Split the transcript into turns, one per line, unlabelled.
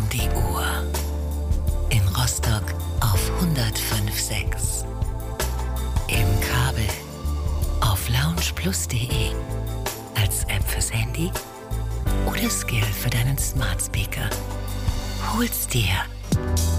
um die Uhr. In Rostock auf 105.6. Im Kabel auf loungeplus.de. Als App fürs Handy oder Skill für deinen Smart Speaker. Hol's dir